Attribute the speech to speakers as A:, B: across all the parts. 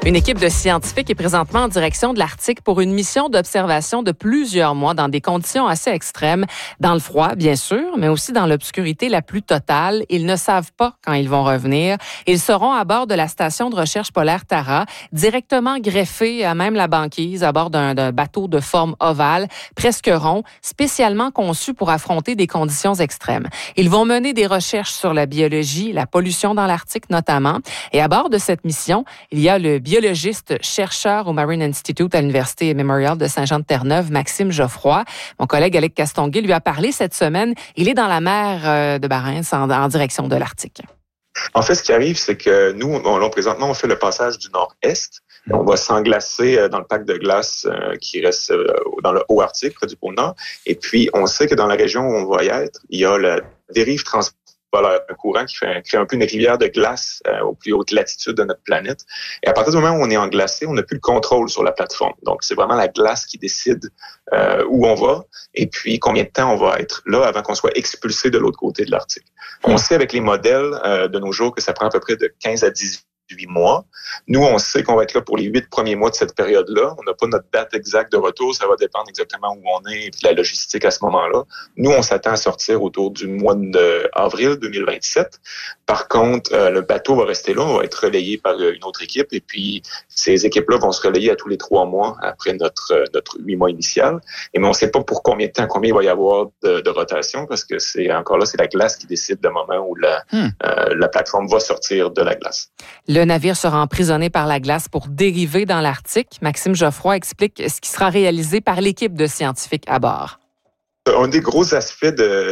A: Une équipe de scientifiques est présentement en direction de l'Arctique pour une mission d'observation de plusieurs mois dans des conditions assez extrêmes, dans le froid, bien sûr, mais aussi dans l'obscurité la plus totale. Ils ne savent pas quand ils vont revenir. Ils seront à bord de la station de recherche polaire Tara, directement greffés à même la banquise, à bord d'un bateau de forme ovale, presque rond, spécialement conçu pour affronter des conditions extrêmes. Ils vont mener des recherches sur la biologie, la pollution dans l'Arctique notamment. Et à bord de cette mission, il y a le biologiste chercheur au Marine Institute à l'Université Memorial de Saint-Jean-de-Terre-Neuve, Maxime Geoffroy. Mon collègue Alec Castonguay lui a parlé cette semaine. Il est dans la mer de Barents en direction de l'Arctique.
B: En fait, ce qui arrive, c'est que nous, présentement, on fait le passage du nord-est. On va s'englacer dans le pack de glace qui reste dans le haut Arctique, près du pôle Nord. Et puis, on sait que dans la région où on va y être, il y a la dérive transpolaire, un courant qui crée un peu une rivière de glace aux plus hautes latitudes de notre planète. Et à partir du moment où on est englacé, on n'a plus le contrôle sur la plateforme. Donc, c'est vraiment la glace qui décide où on va et puis combien de temps on va être là avant qu'on soit expulsé de l'autre côté de l'Arctique. On sait avec les modèles de nos jours que ça prend à peu près de 15 à 18 mois. Nous, on sait qu'on va être là pour les 8 premiers mois de cette période-là. On n'a pas notre date exacte de retour. Ça va dépendre exactement où on est et puis de la logistique à ce moment-là. Nous, on s'attend à sortir autour du mois d'avril 2027. Par contre, le bateau va rester là. On va être relayé par une autre équipe. Et puis, ces équipes-là vont se relayer à tous les 3 mois après notre 8 mois initial. Mais on ne sait pas pour combien de temps, combien il va y avoir de rotation parce que c'est la glace qui décide le moment où la plateforme va sortir de la glace.
A: Le navire sera emprisonné par la glace pour dériver dans l'Arctique. Maxime Geoffroy explique ce qui sera réalisé par l'équipe de scientifiques à bord.
B: Un des gros aspects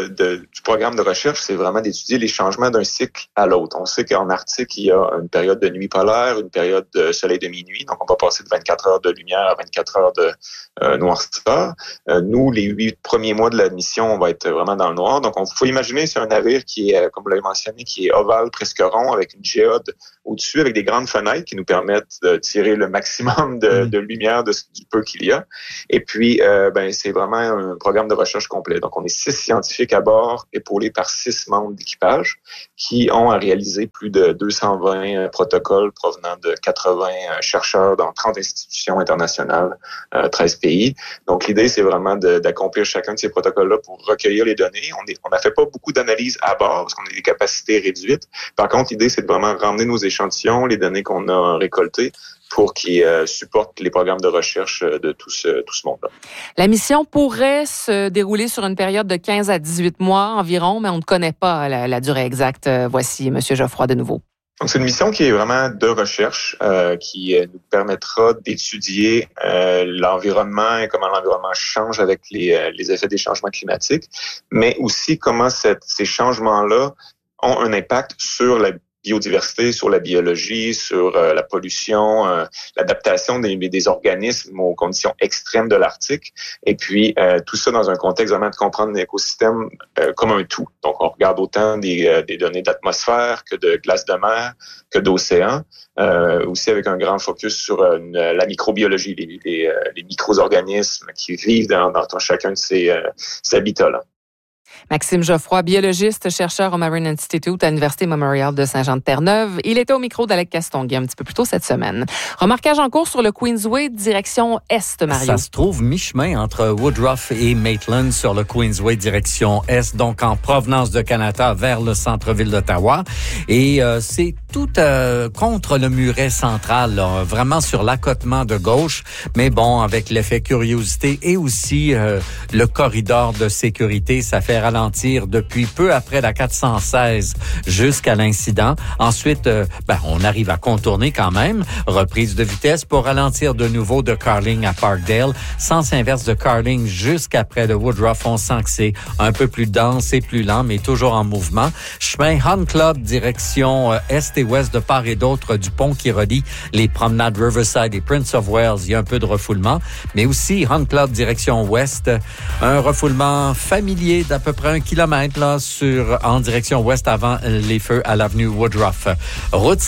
B: du programme de recherche, c'est vraiment d'étudier les changements d'un cycle à l'autre. On sait qu'en Arctique, il y a une période de nuit polaire, une période de soleil de minuit. Donc, on va passer de 24 heures de lumière à 24 heures de noirceur. Nous, les 8 premiers mois de la mission, on va être vraiment dans le noir. Donc, il faut imaginer, c'est un navire qui est, comme vous l'avez mentionné, qui est ovale, presque rond, avec une géode au-dessus, avec des grandes fenêtres qui nous permettent de tirer le maximum de lumière du peu qu'il y a. Et puis, c'est vraiment un programme de recherche complet. Donc, on est 6 scientifiques à bord, épaulés par 6 membres d'équipage qui ont à réaliser plus de 220 protocoles provenant de 80 chercheurs dans 30 institutions internationales, 13 pays. Donc, l'idée, c'est vraiment d'accomplir chacun de ces protocoles-là pour recueillir les données. On n'a fait pas beaucoup d'analyses à bord parce qu'on a des capacités réduites. Par contre, l'idée, c'est de vraiment ramener nos échantillons, les données qu'on a récoltées, pour qu'ils supportent les programmes de recherche de tout ce monde-là.
A: La mission pourrait se dérouler sur une période de 15 à 18 mois environ, mais on ne connaît pas la durée exacte. Voici M. Geoffroy de nouveau.
B: Donc, c'est une mission qui est vraiment de recherche, qui nous permettra d'étudier l'environnement et comment l'environnement change avec les effets des changements climatiques, mais aussi comment ces changements-là ont un impact sur la biodiversité, sur la biologie, sur la pollution, l'adaptation des organismes aux conditions extrêmes de l'Arctique. Et puis, tout ça dans un contexte vraiment de comprendre l'écosystème comme un tout. Donc, on regarde autant des données d'atmosphère que de glace de mer, que d'océan, aussi avec un grand focus sur la microbiologie, les micro-organismes qui vivent dans chacun de ces habitats-là.
A: Maxime Geoffroy, biologiste, chercheur au Marine Institute à l'Université Memorial de Saint-Jean-de-Terre-Neuve. Il était au micro d'Alec Castonguay un petit peu plus tôt cette semaine. Remarquage en cours sur le Queensway, direction Est, Mario.
C: Ça se trouve mi-chemin entre Woodruff et Maitland sur le Queensway, direction Est, donc en provenance de Canada vers le centre-ville d'Ottawa. Et c'est tout contre le muret central, là, vraiment sur l'accotement de gauche, mais bon, avec l'effet curiosité et aussi le corridor de sécurité, ça fait ralentir depuis peu après la 416 jusqu'à l'incident. Ensuite, on arrive à contourner quand même. Reprise de vitesse pour ralentir de nouveau de Carling à Parkdale. Sens inverse de Carling jusqu'après de Woodruff. On sent que c'est un peu plus dense et plus lent, mais toujours en mouvement. Chemin Hunt Club, direction est et ouest de part et d'autre du pont qui relie les promenades Riverside et Prince of Wales. Il y a un peu de refoulement, mais aussi Hunt Club, direction ouest. Un refoulement familier d'à peu près 1 kilomètre là, en direction ouest avant les feux à l'avenue Woodruff. Route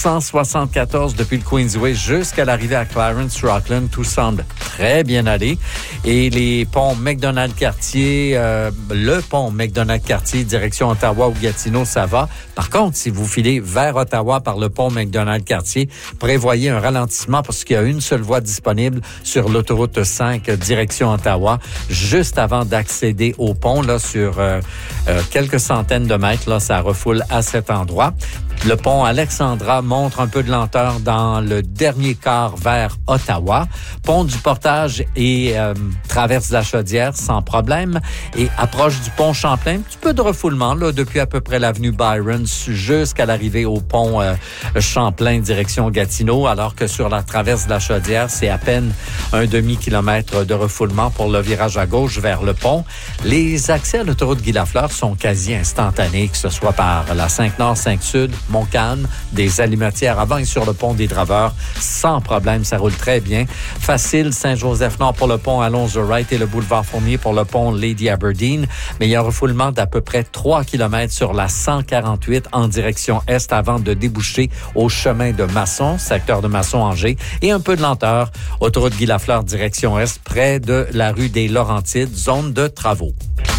C: 174 depuis le Queensway jusqu'à l'arrivée à Clarence Rockland. Tout semble très bien aller. Et les ponts McDonald-Cartier, le pont McDonald-Cartier, direction Ottawa ou Gatineau, ça va. Par contre, si vous filez vers Ottawa, Ottawa par le pont McDonald-Cartier. Prévoyez un ralentissement parce qu'il y a une seule voie disponible sur l'autoroute 5 direction Ottawa, juste avant d'accéder au pont, là, sur quelques centaines de mètres. Là, ça refoule à cet endroit. Le pont Alexandra montre un peu de lenteur dans le dernier quart vers Ottawa. Pont du Portage et traverse la Chaudière sans problème. Et approche du pont Champlain, un petit peu de refoulement là, depuis à peu près l'avenue Byron jusqu'à l'arrivée au pont Champlain direction Gatineau, alors que sur la traverse de la Chaudière, c'est à peine un demi-kilomètre de refoulement pour le virage à gauche vers le pont. Les accès à l'autoroute Guy-Lafleur sont quasi instantanés, que ce soit par la 5 Nord, 5 Sud, Montcalm, des Alimentières avant et sur le pont des Draveurs. Sans problème, ça roule très bien. Facile, Saint-Joseph-Nord pour le pont Alonzo-Wright et le boulevard Fournier pour le pont Lady Aberdeen. Mais il y a un refoulement d'à peu près 3 km sur la 148 en direction est avant de déboucher au chemin de Masson, secteur de Masson-Angers. Et un peu de lenteur, autoroute Guy-Lafleur direction est près de la rue des Laurentides, zone de travaux.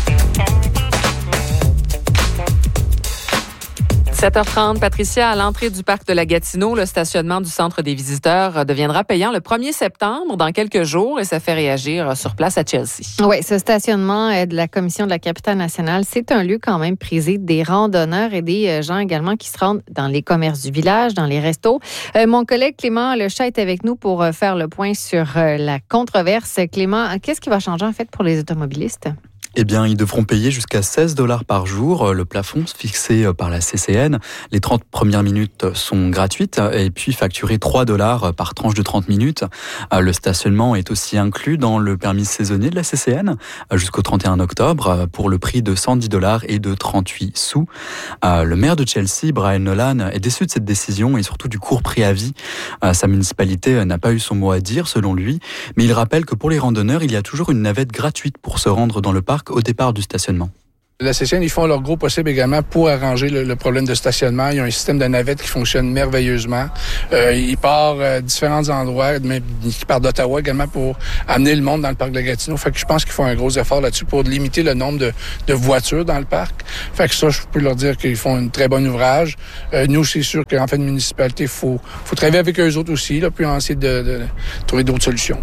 A: 7h30, Patricia, à l'entrée du parc de la Gatineau, le stationnement du centre des visiteurs deviendra payant le 1er septembre, dans quelques jours, et ça fait réagir sur place à Chelsea.
D: Oui, ce stationnement de la Commission de la capitale nationale, c'est un lieu quand même prisé des randonneurs et des gens également qui se rendent dans les commerces du village, dans les restos. Mon collègue Clément Lechat est avec nous pour faire le point sur la controverse. Clément, qu'est-ce qui va changer en fait pour les automobilistes?
E: Eh bien, ils devront payer jusqu'à 16 $ par jour, le plafond fixé par la CCN. Les 30 premières minutes sont gratuites et puis facturées 3 $ par tranche de 30 minutes. Le stationnement est aussi inclus dans le permis saisonnier de la CCN jusqu'au 31 octobre pour le prix de 110 $ et de 38 sous. Le maire de Chelsea, Brian Nolan, est déçu de cette décision et surtout du court préavis. Sa municipalité n'a pas eu son mot à dire, selon lui, mais il rappelle que pour les randonneurs, il y a toujours une navette gratuite pour se rendre dans le parc au départ du stationnement.
F: La CCN, ils font leur gros possible également pour arranger le problème de stationnement. Il y a un système de navette qui fonctionne merveilleusement. Il part à différents endroits, mais il part d'Ottawa également pour amener le monde dans le parc de Gatineau. Fait que je pense qu'ils font un gros effort là-dessus pour limiter le nombre de voitures dans le parc. Fait que ça, je peux leur dire qu'ils font un très bon ouvrage. Nous, c'est sûr qu'en fait, une municipalité, faut travailler avec eux autres aussi, là, puis essayer de trouver d'autres solutions.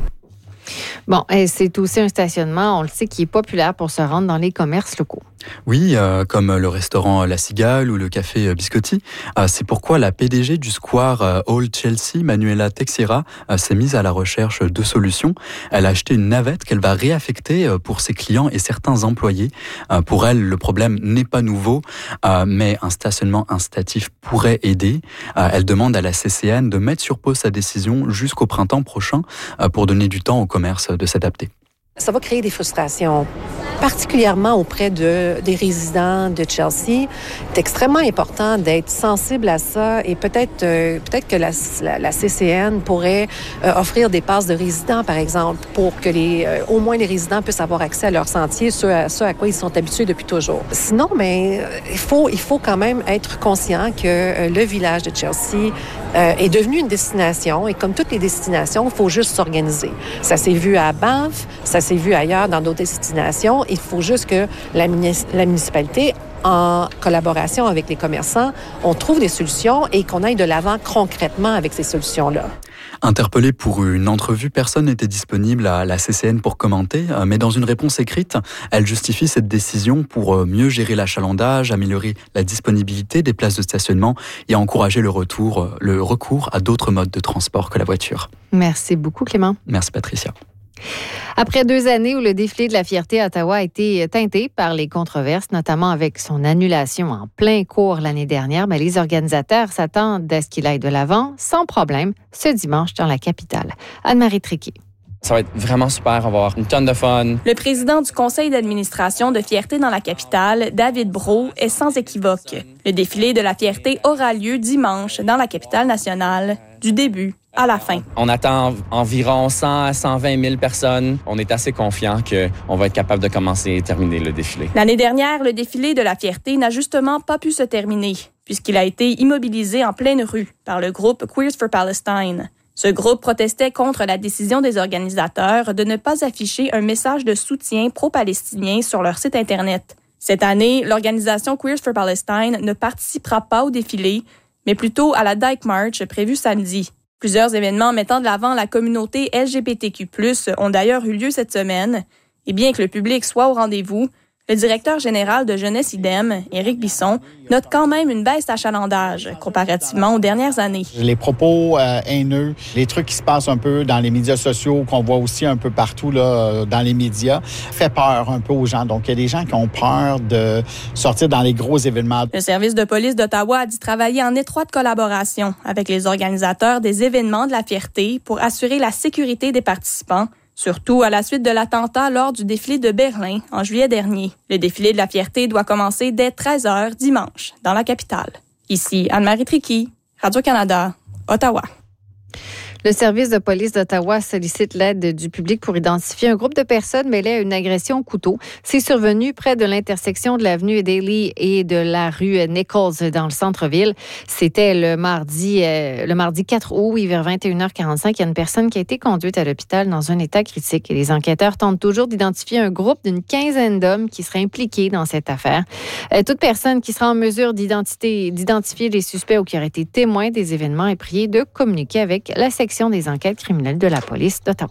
D: Bon, et c'est aussi un stationnement, on le sait, qui est populaire pour se rendre dans les commerces locaux.
E: Oui, comme le restaurant La Cigale ou le café Biscotti. C'est pourquoi la PDG du Square Old Chelsea, Manuela Teixeira, s'est mise à la recherche de solutions. Elle a acheté une navette qu'elle va réaffecter pour ses clients et certains employés. Pour elle, le problème n'est pas nouveau, mais un stationnement incitatif pourrait aider. Elle demande à la CCN de mettre sur pause sa décision jusqu'au printemps prochain pour donner du temps au commerce de s'adapter.
G: Ça va créer des frustrations, particulièrement auprès des résidents de Chelsea. C'est extrêmement important d'être sensible à ça et peut-être que la CCN pourrait offrir des passes de résidents, par exemple, pour que au moins les résidents puissent avoir accès à leurs sentiers, ce à quoi ils sont habitués depuis toujours. Sinon, mais il faut quand même être conscient que le village de Chelsea est devenu une destination et comme toutes les destinations, il faut juste s'organiser. Ça s'est vu à Banff, ça s'est vu ailleurs dans d'autres destinations. Il faut juste que la municipalité, en collaboration avec les commerçants, on trouve des solutions et qu'on aille de l'avant concrètement avec ces solutions-là.
E: Interpellée pour une entrevue, personne n'était disponible à la CCN pour commenter, mais dans une réponse écrite, elle justifie cette décision pour mieux gérer l'achalandage, améliorer la disponibilité des places de stationnement et encourager le recours à d'autres modes de transport que la voiture.
D: Merci beaucoup, Clément.
E: Merci, Patricia.
D: Après 2 années où le défilé de la fierté à Ottawa a été teinté par les controverses, notamment avec son annulation en plein cours l'année dernière, mais les organisateurs s'attendent à ce qu'il aille de l'avant sans problème ce dimanche dans la capitale. Anne-Marie Triquet.
H: Ça va être vraiment super, on va avoir une tonne de fun.
I: Le président du conseil d'administration de Fierté dans la capitale, David Brault, est sans équivoque. Le défilé de la fierté aura lieu dimanche dans la capitale nationale, du début à la fin.
H: On attend environ 100 à 120 000 personnes. On est assez confiant qu'on va être capable de commencer et terminer le défilé.
I: L'année dernière, le défilé de la fierté n'a justement pas pu se terminer, puisqu'il a été immobilisé en pleine rue par le groupe Queers for Palestine. Ce groupe protestait contre la décision des organisateurs de ne pas afficher un message de soutien pro-palestinien sur leur site Internet. Cette année, l'organisation Queers for Palestine ne participera pas au défilé, mais plutôt à la Dyke March prévue samedi. Plusieurs événements mettant de l'avant la communauté LGBTQ+, ont d'ailleurs eu lieu cette semaine. Et bien que le public soit au rendez-vous, le directeur général de Jeunesse IDEM, Éric Bisson, note quand même une baisse d'achalandage comparativement aux dernières années.
J: Les propos haineux, les trucs qui se passent un peu dans les médias sociaux, qu'on voit aussi un peu partout là, dans les médias, fait peur un peu aux gens. Donc, il y a des gens qui ont peur de sortir dans les gros événements.
I: Le service de police d'Ottawa a dit travailler en étroite collaboration avec les organisateurs des événements de la fierté pour assurer la sécurité des participants, surtout à la suite de l'attentat lors du défilé de Berlin en juillet dernier. Le défilé de la fierté doit commencer dès 13h dimanche dans la capitale. Ici Anne-Marie Tricky, Radio-Canada, Ottawa.
D: Le service de police d'Ottawa sollicite l'aide du public pour identifier un groupe de personnes mêlées à une agression au couteau. C'est survenu près de l'intersection de l'avenue Daly et de la rue Nichols dans le centre-ville. C'était le mardi 4 août, oui, vers 21h45. Il y a une personne qui a été conduite à l'hôpital dans un état critique. Et les enquêteurs tentent toujours d'identifier un groupe d'une quinzaine d'hommes qui seraient impliqués dans cette affaire. Toute personne qui sera en mesure d'identifier les suspects ou qui aurait été témoin des événements est priée de communiquer avec la section des enquêtes criminelles de la police d'Ottawa.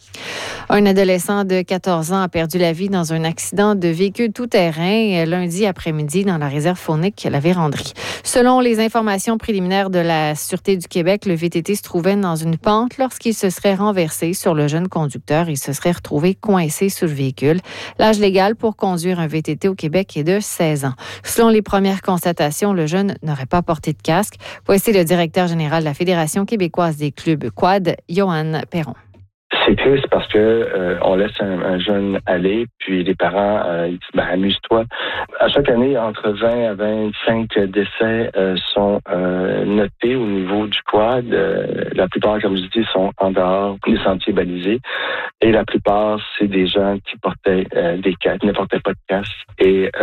D: Un adolescent de 14 ans a perdu la vie dans un accident de véhicule tout-terrain lundi après-midi dans la réserve faunique La Vérandrie. Selon les informations préliminaires de la Sûreté du Québec, le VTT se trouvait dans une pente lorsqu'il se serait renversé sur le jeune conducteur. Il se serait retrouvé coincé sur le véhicule. L'âge légal pour conduire un VTT au Québec est de 16 ans. Selon les premières constatations, le jeune n'aurait pas porté de casque. Voici le directeur général de la Fédération québécoise des clubs quad, Johan Perron.
K: C'est triste parce que on laisse un jeune aller, puis les parents ils disent amuse-toi. À chaque année, entre 20 à 25 décès sont notés au niveau du quad. La plupart, comme je dis, sont en dehors des sentiers balisés. Et la plupart, c'est des gens qui portaient des casques, ne portaient pas de casque et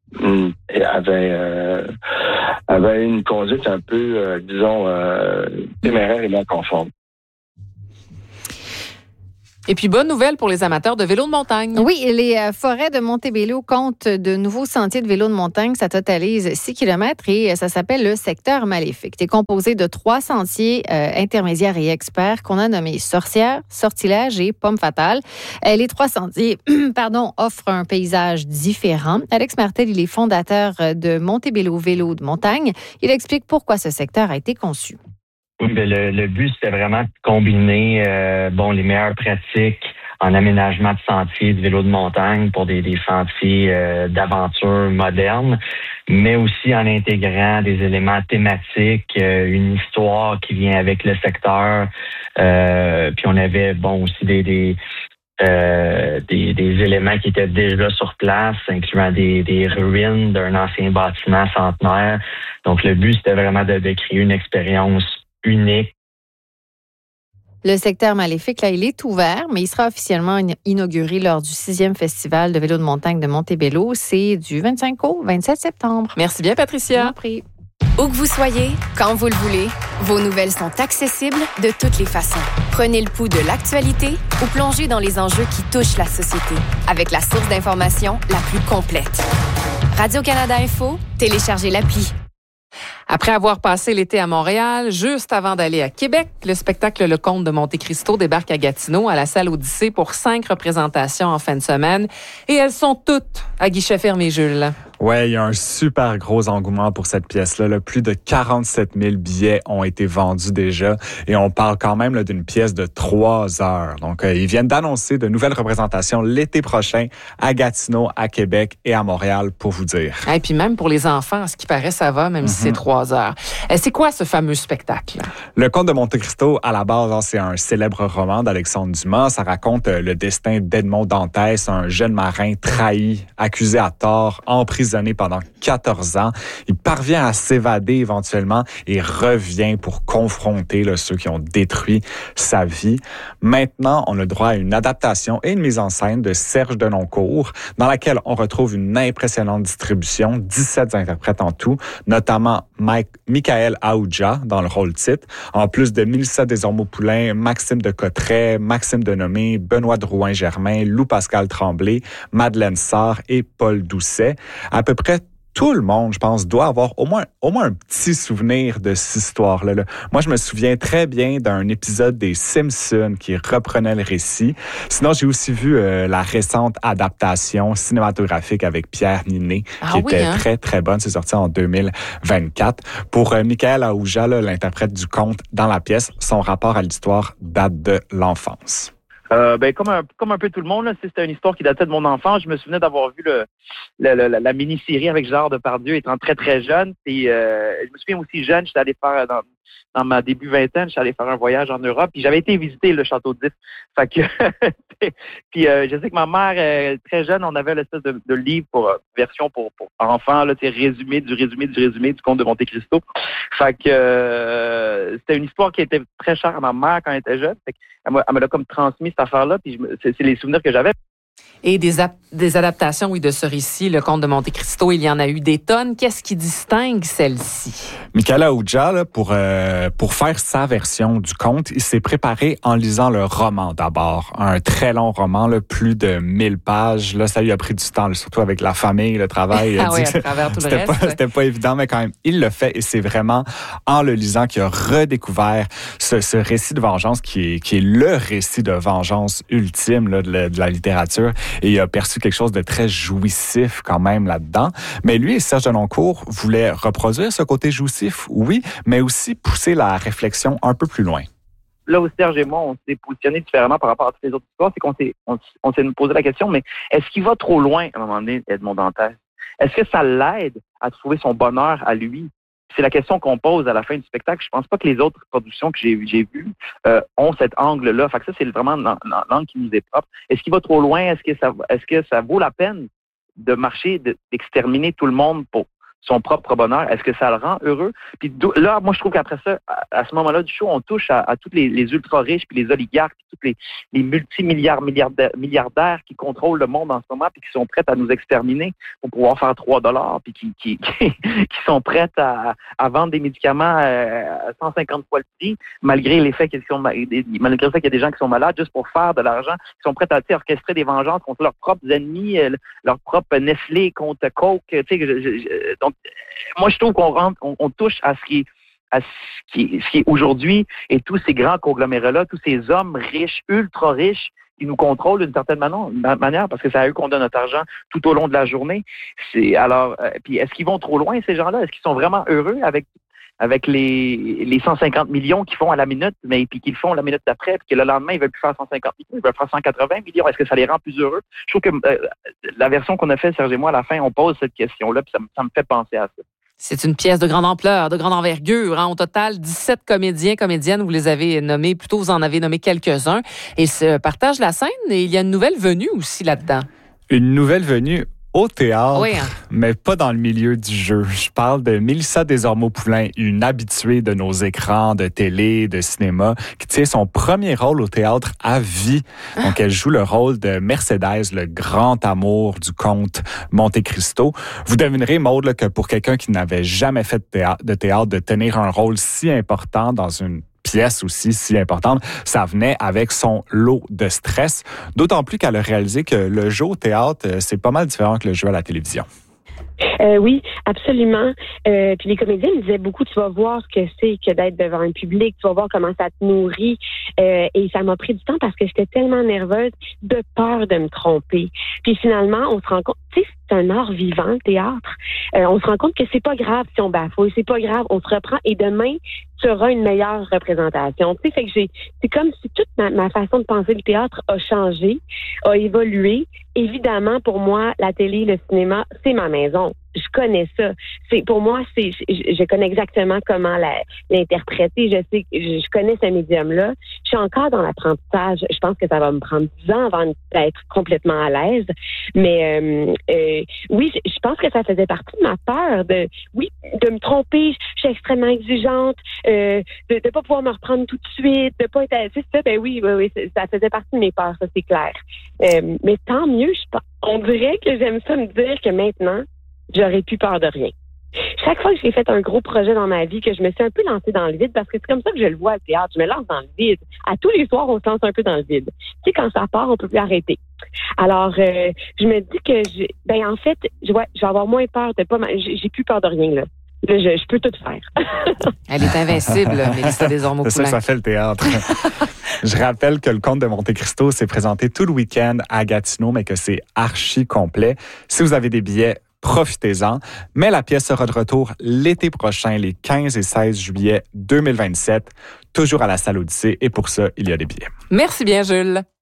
K: avaient une conduite un peu, téméraire et non conforme.
A: Et puis, bonne nouvelle pour les amateurs de vélo de montagne.
D: Oui, les forêts de Montebello comptent de nouveaux sentiers de vélo de montagne. Ça totalise 6 km et ça s'appelle le secteur Maléfique. C'est composé de 3 sentiers intermédiaires et experts qu'on a nommés Sorcière, Sortilège et Pomme Fatale. Les 3 sentiers offrent un paysage différent. Alex Martel, il est fondateur de Montebello Vélo de montagne. Il explique pourquoi ce secteur a été conçu.
L: Oui, le but, c'était vraiment de combiner les meilleures pratiques en aménagement de sentiers de vélo de montagne pour des sentiers d'aventure modernes, mais aussi en intégrant des éléments thématiques, une histoire qui vient avec le secteur. Puis on avait aussi des éléments qui étaient déjà sur place, incluant des ruines d'un ancien bâtiment centenaire. Donc le but, c'était vraiment de créer une expérience unique.
D: Le secteur Maléfique, là, il est ouvert, mais il sera officiellement inauguré lors du 6e Festival de vélo de montagne de Montebello. C'est du 25 au 27 septembre.
A: Merci bien, Patricia.
M: Où que vous soyez, quand vous le voulez, vos nouvelles sont accessibles de toutes les façons. Prenez le pouls de l'actualité ou plongez dans les enjeux qui touchent la société avec la source d'information la plus complète. Radio-Canada Info, téléchargez l'appli.
A: Après avoir passé l'été à Montréal, juste avant d'aller à Québec, le spectacle Le Comte de Monte-Cristo débarque à Gatineau, à la salle Odyssée, pour 5 représentations en fin de semaine. Et elles sont toutes à guichet fermé, Jules.
N: Ouais, il y a un super gros engouement pour cette pièce-là. Là. Plus de 47 000 billets ont été vendus déjà. Et on parle quand même d'une pièce de 3 heures. Donc, ils viennent d'annoncer de nouvelles représentations l'été prochain à Gatineau, à Québec et à Montréal, pour vous dire.
A: Et puis même pour les enfants, à ce qui paraît, ça va, même si c'est 3 heures. C'est quoi ce fameux spectacle?
N: Le Comte de Monte-Cristo, à la base, c'est un célèbre roman d'Alexandre Dumas. Ça raconte le destin d'Edmond Dantès, un jeune marin trahi, accusé à tort, emprisonné pendant 14 ans. Il parvient à s'évader éventuellement et revient pour confronter ceux qui ont détruit sa vie. Maintenant, on a droit à une adaptation et une mise en scène de Serge Denoncourt, dans laquelle on retrouve une impressionnante distribution, 17 interprètes en tout, notamment Michael Aoudja dans le rôle titre, en plus de Mélissa Desormeaux-Poulain, Maxime de Cotteret, Maxime Denomé, Benoît Drouin-Germain, Lou Pascal Tremblay, Madeleine Sarr et Paul Doucet. À peu près tout le monde, je pense, doit avoir au moins un petit souvenir de cette histoire-là. Là. Moi, je me souviens très bien d'un épisode des Simpsons qui reprenait le récit. Sinon, j'ai aussi vu la récente adaptation cinématographique avec Pierre Ninet, qui était très, très bonne. C'est sorti en 2024. Pour Michael Aouja, l'interprète du conte dans la pièce, son rapport à l'histoire date de l'enfance.
O: Comme un peu tout le monde, là, c'était une histoire qui datait de mon enfance. Je me souvenais d'avoir vu la mini-série avec Gérard Depardieu étant très, très jeune. Et je me souviens aussi jeune, j'étais allé faire dans ma début vingtaine, j'étais allé faire un voyage en Europe. Puis j'avais été visiter le château d'If. Fait que puis je sais que ma mère, très jeune, on avait l'espèce de livre version pour enfants, là, résumé du conte de Monte Cristo. Fait que c'était une histoire qui était très chère à ma mère quand elle était jeune. Fait elle me l'a comme transmis cette affaire-là, puis c'est les souvenirs que j'avais.
A: Et des adaptations, oui, de ce récit, le conte de Monte Cristo, il y en a eu des tonnes. Qu'est-ce qui distingue celle-ci?
N: Michael Aouja, là, pour faire sa version du conte, il s'est préparé en lisant le roman d'abord. Un très long roman, là, plus de 1000 pages. Là, ça lui a pris du temps, là, surtout avec la famille, le travail.
A: Ah oui, à travers tout le reste.
N: C'était pas évident, mais quand même, il le fait. Et c'est vraiment en le lisant qu'il a redécouvert ce récit de vengeance qui est le récit de vengeance ultime là, de la littérature. Et il a perçu quelque chose de très jouissif quand même là-dedans. Mais lui et Serge Denoncourt voulaient reproduire ce côté jouissif, oui, mais aussi pousser la réflexion un peu plus loin.
O: Là où Serge et moi, on s'est positionnés différemment par rapport à toutes les autres histoires, c'est qu'on s'est posé la question, mais est-ce qu'il va trop loin à un moment donné, Edmond Dantès? Est-ce que ça l'aide à trouver son bonheur à lui? C'est la question qu'on pose à la fin du spectacle. Je pense pas que les autres productions que j'ai vues ont cet angle-là. Fait que ça, c'est vraiment l'angle qui nous est propre. Est-ce qu'il va trop loin? Est-ce que ça vaut la peine de marcher, d'exterminer tout le monde pour son propre bonheur? Est-ce que ça le rend heureux? Puis là, moi, je trouve qu'après ça, à ce moment-là du show, on touche à tous les ultra-riches, puis les oligarques, puis tous les multimilliardaires qui contrôlent le monde en ce moment, puis qui sont prêts à nous exterminer pour pouvoir faire $3, puis qui sont prêts à vendre des médicaments à 150 fois le prix, malgré le fait qu'il y a des gens qui sont malades juste pour faire de l'argent, qui sont prêts à orchestrer des vengeances contre leurs propres ennemis, leurs propres Nestlé contre Coke. Donc, moi, je trouve qu'on touche à ce qui est aujourd'hui, et tous ces grands conglomérats-là, tous ces hommes riches, ultra riches, qui nous contrôlent d'une certaine manière, parce que c'est à eux qu'on donne notre argent tout au long de la journée. Puis est-ce qu'ils vont trop loin, ces gens-là? Est-ce qu'ils sont vraiment heureux avec les 150 millions qu'ils font à la minute, mais puis qu'ils font la minute d'après, puis que le lendemain, ils veulent plus faire 150 millions, ils veulent faire 180 millions. Est-ce que ça les rend plus heureux? Je trouve que la version qu'on a fait, Serge et moi, à la fin, on pose cette question-là, puis ça me fait penser à ça.
A: C'est une pièce de grande ampleur, de grande envergure. Au total, 17 comédiens, comédiennes, vous les avez nommés, plutôt vous en avez nommé quelques-uns. Et se partagent la scène, et il y a une nouvelle venue aussi là-dedans.
N: Une nouvelle venue au théâtre,
A: oui, hein?
N: Mais pas dans le milieu du jeu. Je parle de Mélissa Desormeaux-Poulain, une habituée de nos écrans de télé, de cinéma, qui tient son premier rôle au théâtre à vie. Donc, elle joue le rôle de Mercedes, le grand amour du comte Monte Cristo. Vous devinerez, Maude, là, que pour quelqu'un qui n'avait jamais fait de théâtre, de tenir un rôle si important dans une pièce aussi si importante, ça venait avec son lot de stress. D'autant plus qu'elle a réalisé que le jeu au théâtre, c'est pas mal différent que le jeu à la télévision.
P: Oui, absolument. Puis les comédiens me disaient beaucoup, tu vas voir ce que c'est que d'être devant un public, tu vas voir comment ça te nourrit. Et ça m'a pris du temps parce que j'étais tellement nerveuse, de peur de me tromper. Puis finalement, on se rend compte, tu sais, c'est un art vivant, le théâtre. On se rend compte que c'est pas grave si on bafouille, c'est pas grave, on se reprend et demain, tu auras une meilleure représentation. Tu sais, fait que c'est comme si toute ma façon de penser le théâtre a changé, a évolué. Évidemment, pour moi, la télé, le cinéma, c'est ma maison. Je connais ça. Pour moi, je connais exactement comment l'interpréter. Je connais ce médium-là. Je suis encore dans l'apprentissage. Je pense que ça va me prendre 10 ans avant d'être complètement à l'aise. Mais oui, je pense que ça faisait partie de ma peur de me tromper. Je suis extrêmement exigeante, de pas pouvoir me reprendre tout de suite, de pas être. C'est ça. Ben oui, ça faisait partie de mes peurs. Ça, c'est clair. Mais tant mieux. On dirait que j'aime ça me dire que maintenant, j'aurais plus peur de rien. Chaque fois que j'ai fait un gros projet dans ma vie, que je me suis un peu lancée dans le vide, parce que c'est comme ça que je le vois au théâtre, je me lance dans le vide. À tous les soirs, on se lance un peu dans le vide. Tu sais, quand ça part, on peut plus arrêter. Alors, je me dis que, en fait, je vais avoir moins peur de pas... J'ai plus peur de rien, là. Là, je peux tout faire.
A: Elle est invincible, Mélissa Desormeaux-Poulain.
N: C'est ça, ça fait le théâtre. Je rappelle que le Comte de Monte-Cristo s'est présenté tout le week-end à Gatineau, mais que c'est archi complet. Si vous avez des billets, profitez-en. Mais la pièce sera de retour l'été prochain, les 15 et 16 juillet 2027, toujours à la Salle Odyssée. Et pour ça, il y a des billets.
A: Merci bien, Jules.